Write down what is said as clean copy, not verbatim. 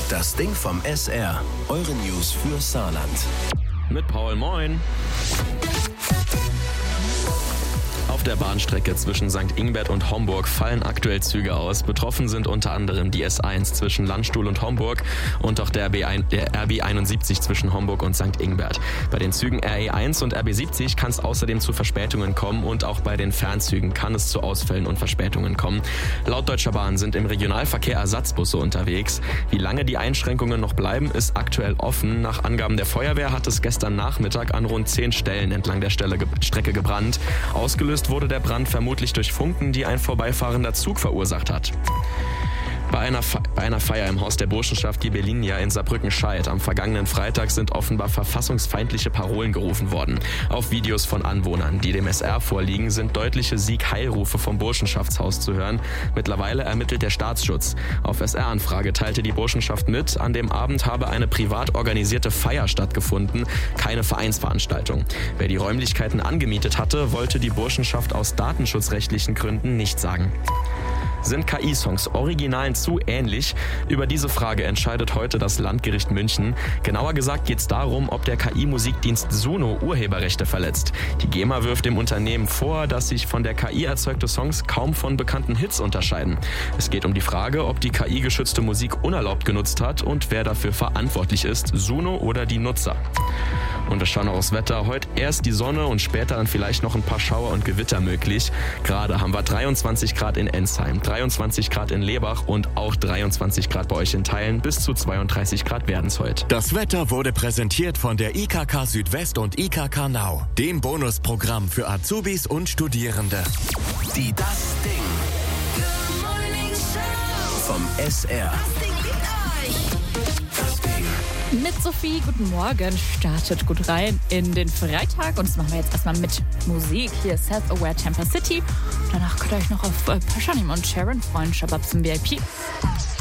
Das Ding vom SR. Eure News für Saarland. Mit Paul, moin. Auf der Bahnstrecke zwischen St. Ingbert und Homburg fallen aktuell Züge aus. Betroffen sind unter anderem die S1 zwischen Landstuhl und Homburg und auch der RB71 zwischen Homburg und St. Ingbert. Bei den Zügen RE1 und RB70 kann es außerdem zu Verspätungen kommen und auch bei den Fernzügen kann es zu Ausfällen und Verspätungen kommen. Laut Deutscher Bahn sind im Regionalverkehr Ersatzbusse unterwegs. Wie lange die Einschränkungen noch bleiben, ist aktuell offen. Nach Angaben der Feuerwehr hat es gestern Nachmittag an rund 10 Stellen entlang der Strecke gebrannt. Ausgelöst wurde der Brand vermutlich durch Funken, die ein vorbeifahrender Zug verursacht hat. Bei einer Feier im Haus der Burschenschaft Ghibellinia in Saarbrücken-Scheid am vergangenen Freitag sind offenbar verfassungsfeindliche Parolen gerufen worden. Auf Videos von Anwohnern, die dem SR vorliegen, sind deutliche Sieg-Heil-Rufe vom Burschenschaftshaus zu hören. Mittlerweile ermittelt der Staatsschutz. Auf SR-Anfrage teilte die Burschenschaft mit, an dem Abend habe eine privat organisierte Feier stattgefunden, keine Vereinsveranstaltung. Wer die Räumlichkeiten angemietet hatte, wollte die Burschenschaft aus datenschutzrechtlichen Gründen nicht sagen. Sind KI-Songs Originalen zu ähnlich? Über diese Frage entscheidet heute das Landgericht München. Genauer gesagt geht es darum, ob der KI-Musikdienst Suno Urheberrechte verletzt. Die GEMA wirft dem Unternehmen vor, dass sich von der KI erzeugte Songs kaum von bekannten Hits unterscheiden. Es geht um die Frage, ob die KI-geschützte Musik unerlaubt genutzt hat und wer dafür verantwortlich ist, Suno oder die Nutzer. Und wir schauen noch aufs Wetter. Heute erst die Sonne und später dann vielleicht noch ein paar Schauer und Gewitter möglich. Gerade haben wir 23 Grad in Ensheim, 23 Grad in Lebach und auch 23 Grad bei euch in Teilen. Bis zu 32 Grad werden es heute. Das Wetter wurde präsentiert von der IKK Südwest und IKK Now, dem Bonusprogramm für Azubis und Studierende. Die Das Ding vom SR. Mit Sophie, guten Morgen, startet gut rein in den Freitag und das machen wir jetzt erstmal mit Musik. Hier ist Self-Aware Tampa City. Danach könnt ihr euch noch auf Pashanim und Sharon freuen, Shabbat zum VIP.